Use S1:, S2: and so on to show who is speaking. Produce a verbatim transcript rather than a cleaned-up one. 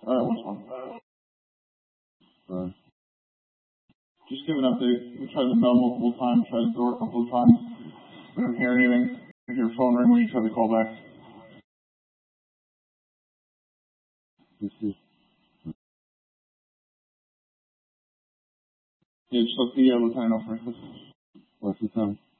S1: Alright, what's wrong?
S2: Uh,
S1: Just give an update. We tried the bell multiple times, tried the door a couple of times. We didn't hear anything. If your phone ring, we tried to call back.
S2: this is
S1: Yeah, just let the uh, lieutenant know first.
S2: what's the time?